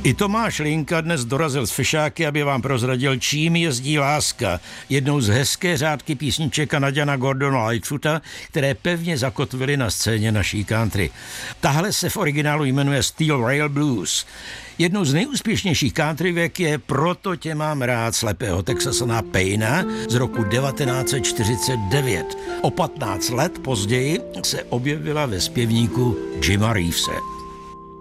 I Tomáš Linka dnes dorazil z Fešáky, aby vám prozradil, čím jezdí láska. Jednou z hezké řádky písniček Naďana Gordona Lightfoota, které pevně zakotvily na scéně naší country. Tahle se v originálu jmenuje Steel Rail Blues. Jednou z nejúspěšnějších countryvěk je Proto tě mám rád slepého Texasana Payna z roku 1949. O 15 let později se objevila ve zpěvníku Jima Reevese.